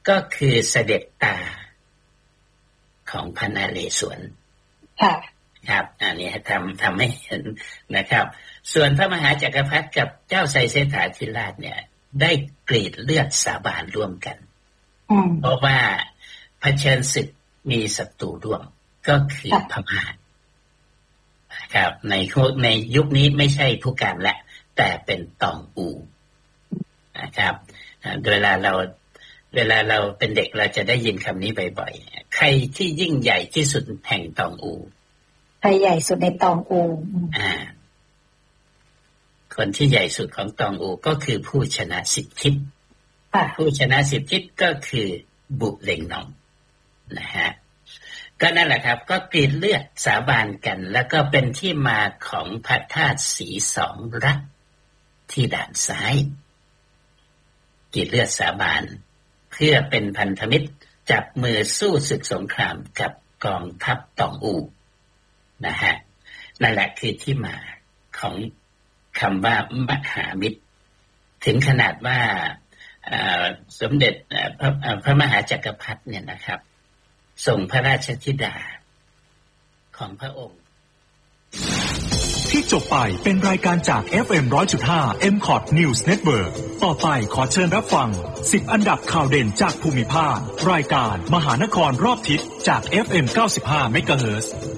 ก็คือเสด็จตาของพระนเรศวรค่ะครับอันนี้ทำให้เห็นนะครับส่วนพระมหาจักรพรรดิกับเจ้าไซเสถาธิราชเนี่ยได้กรีดเลือดสาบานร่วมกันเพราะว่าเผชิญศึกมีศัตรูร่วมก็คือพม่าครับในยุคนี้ไม่ใช่ผู้การและแต่เป็นตองอูนะครับเวลาเราเป็นเด็กเราจะได้ยินคำนี้บ่อยๆใครที่ยิ่งใหญ่ที่สุดแห่งตองอูใครใหญ่สุดในตองอูคนที่ใหญ่สุดของตองอูก็คือผู้ชนะ10 ทิศผู้ชนะ10 ทิศก็คือบุเร็งนองนะฮะก็นั่นแหละครับก็กรีดเลือดสาบานกันแล้วก็เป็นที่มาของพระธาตุสีสองรักที่ด่านซ้ายกรีดเลือดสาบานเพื่อเป็นพันธมิตรจับมือสู้ศึกสงครามกับกองทัพตองอูนะฮะนั่นแหละคือที่มาของคำว่ามหามิตรถึงขนาดว่าสมเด็จพระมหาจักรพรรดิเนี่ยนะครับส่งพระราชธิดาของพระองค์ที่จบไปเป็นรายการจาก FM 100.5 MCOT News Network ต่อไปขอเชิญรับฟัง10 อันดับข่าวเด่นจากภูมิภาครายการมหานครรอบทิศจาก FM 95 MHz